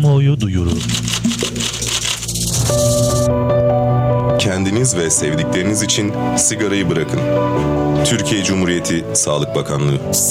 Kamuoyu duyuru. Kendiniz ve sevdikleriniz için sigarayı bırakın. Türkiye Cumhuriyeti Sağlık Bakanlığı.